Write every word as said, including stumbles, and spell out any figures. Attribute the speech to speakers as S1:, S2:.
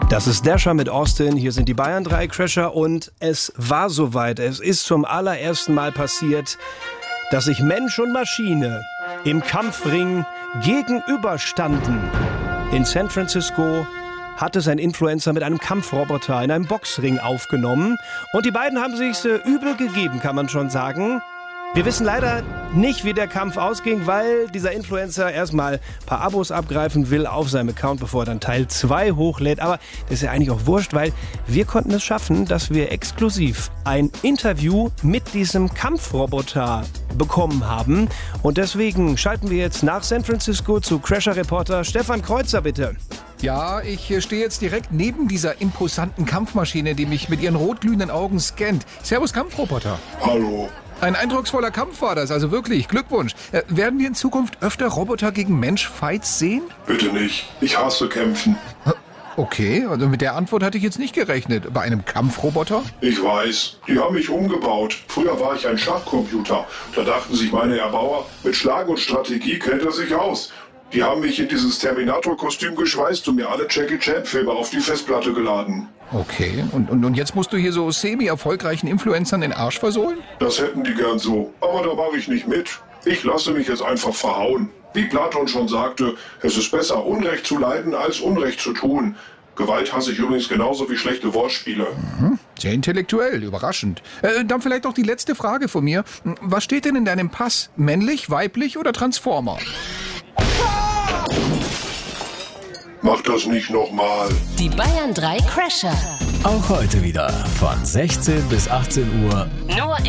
S1: Das ist Dasher mit Austin, hier sind die Bayern drei Crasher und es war soweit, es ist zum allerersten Mal passiert, dass sich Mensch und Maschine im Kampfring gegenüberstanden. In San Francisco hat es ein Influencer mit einem Kampfroboter in einem Boxring aufgenommen und die beiden haben sich's äh, übel gegeben, kann man schon sagen. Wir wissen leider nicht, wie der Kampf ausging, weil dieser Influencer erstmal ein paar Abos abgreifen will auf seinem Account, bevor er dann Teil zwei hochlädt. Aber das ist ja eigentlich auch wurscht, weil wir konnten es schaffen, dass wir exklusiv ein Interview mit diesem Kampfroboter bekommen haben. Und deswegen schalten wir jetzt nach San Francisco zu Crasher-Reporter Stefan Kreuzer, bitte.
S2: Ja, ich äh, stehe jetzt direkt neben dieser imposanten Kampfmaschine, die mich mit ihren rotglühenden Augen scannt. Servus, Kampfroboter.
S3: Hallo.
S2: Ein eindrucksvoller Kampf war das, also wirklich, Glückwunsch. Äh, werden wir in Zukunft öfter Roboter gegen Mensch-Fights sehen?
S3: Bitte nicht. Ich hasse Kämpfen.
S2: Okay, also mit der Antwort hatte ich jetzt nicht gerechnet. Bei einem Kampfroboter?
S3: Ich weiß. Die haben mich umgebaut. Früher war ich ein Schachcomputer. Da dachten sich meine Erbauer, mit Schlag und Strategie kennt er sich aus. Die haben mich in dieses Terminator-Kostüm geschweißt und mir alle Jackie Chan-Filme auf die Festplatte geladen.
S2: Okay, und, und, und jetzt musst du hier so semi-erfolgreichen Influencern den Arsch versohlen?
S3: Das hätten die gern so. Aber da mache ich nicht mit. Ich lasse mich jetzt einfach verhauen. Wie Platon schon sagte, es ist besser, Unrecht zu leiden, als Unrecht zu tun. Gewalt hasse ich übrigens genauso wie schlechte Wortspiele.
S2: Mhm. Sehr intellektuell, überraschend. Äh, dann vielleicht noch die letzte Frage von mir. Was steht denn in deinem Pass? Männlich, weiblich oder Transformer?
S3: Mach das nicht nochmal.
S4: Die Bayern drei Crasher.
S5: Auch heute wieder von sechzehn bis achtzehn Uhr.
S4: Nur